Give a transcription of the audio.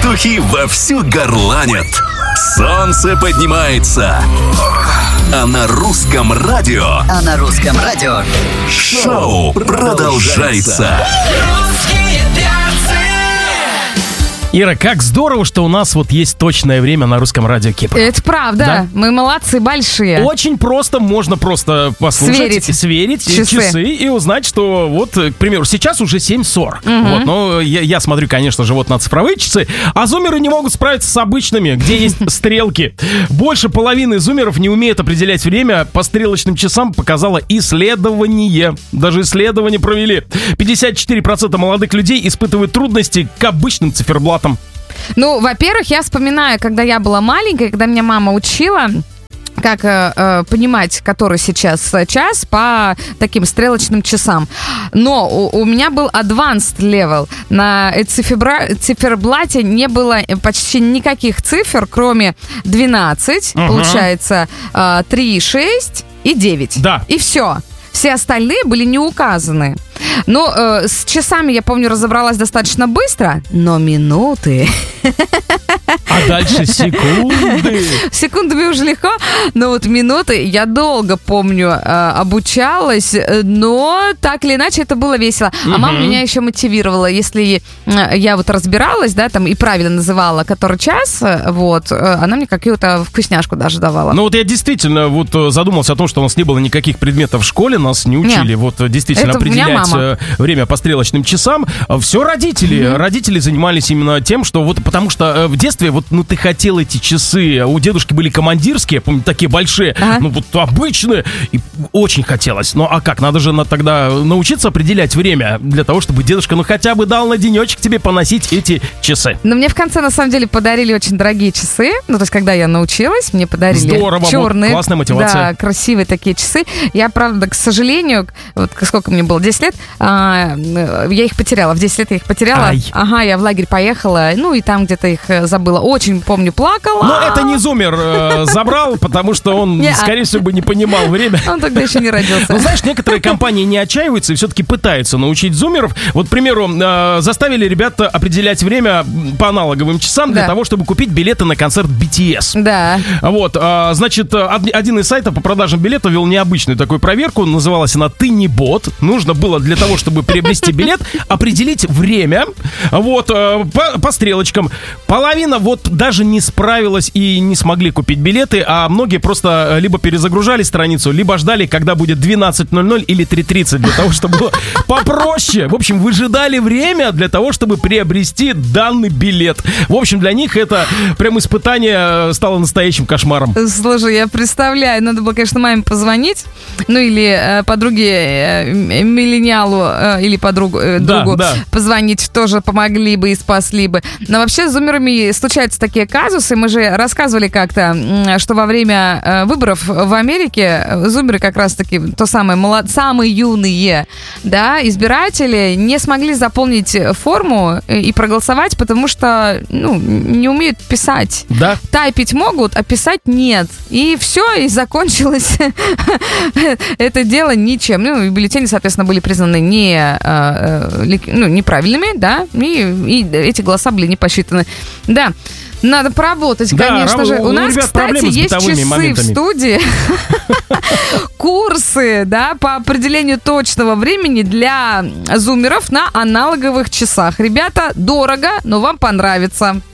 Петухи вовсю горланят. Солнце поднимается. А на русском радио шоу продолжается. Ира, как здорово, что у нас вот есть точное время на русском радио Кипр. Это правда. Да? Мы молодцы большие. Очень просто, можно просто послушать, сверить часы и узнать, что вот, к примеру, сейчас уже 7:40. Вот, но я смотрю, конечно же, вот на цифровые часы, а зумеры не могут справиться с обычными, где есть стрелки. Больше половины зумеров не умеют определять время по стрелочным часам, показало исследование. Даже исследование провели. 54% молодых людей испытывают трудности к обычным циферблатам. Ну, во-первых, я вспоминаю, когда я была маленькая, когда меня мама учила, как понимать, который сейчас час по таким стрелочным часам. Но у меня был advanced level. На циферблате не было почти никаких цифр, кроме 12, получается, 3, 6 и 9. Да. И все. Все остальные были не указаны. Ну, с часами, я помню, разобралась достаточно быстро, но минуты... А дальше секунды. Секундами уже легко, но вот минуты я долго, помню, обучалась, но так или иначе это было весело. А мама меня еще мотивировала, если я вот разбиралась, да, там и правильно называла который час, вот, она мне какую-то вкусняшку даже давала. Ну вот я действительно вот задумался о том, что у нас не было никаких предметов в школе, нас не учили. Нет. Вот действительно это определять время по стрелочным часам. Все родители занимались именно тем, что вот потому что в детстве вот, ну, ты хотел эти часы, у дедушки были командирские, я помню, такие большие, ну, вот обычные, и очень хотелось. Ну, а как, надо же тогда научиться определять время для того, чтобы дедушка, ну, хотя бы дал на денечек тебе поносить эти часы. Но мне в конце, на самом деле, подарили очень дорогие часы, ну, то есть, когда я научилась, мне подарили черные, вот, классная мотивация. Да, красивые такие часы. Я, правда, к сожалению, вот сколько мне было, 10 лет, я их потеряла, в 10 лет я их потеряла. Ага, я в лагерь поехала, ну, и там где-то их забыла. Очень, помню, плакала. Но это не зумер забрал, потому что он, скорее всего, бы не понимал время. Он тогда еще не родился. Ну, знаешь, некоторые компании не отчаиваются и все-таки пытаются научить зумеров. Вот, к примеру, заставили ребят определять время по аналоговым часам для того, чтобы купить билеты на концерт BTS. Да. Вот, значит, один из сайтов по продажам билетов вел необычную такую проверку. Называлась она «Ты не бот». Нужно было для того, чтобы приобрести билет, определить время, вот, по стрелочкам. Половина вот даже не справилась и не смогли купить билеты, а многие просто либо перезагружали страницу, либо ждали, когда будет 12:00 или 3:30, для того, чтобы было попроще. В общем, выжидали время для того, чтобы приобрести данный билет. В общем, для них это прям испытание стало настоящим кошмаром. Слушай, я представляю, надо было, конечно, маме позвонить, ну или подруге миллениалу или другу позвонить, тоже помогли бы и спасли бы. Но вообще с зумерами случаются такие казусы. Мы же рассказывали как-то, что во время выборов в Америке зумеры как раз-таки самые юные, да, избиратели не смогли заполнить форму и проголосовать, потому что, ну, не умеют писать. Да. Тайпить могут, а писать нет. И все, и закончилось это дело ничем. Ну, и бюллетени, соответственно, были признаны неправильными, да, и эти голоса были не посчитаны. Да, надо поработать, конечно же. У нас, кстати, есть часы в студии, курсы, да, по определению точного времени для зумеров на аналоговых часах. Ребята, дорого, но вам понравится.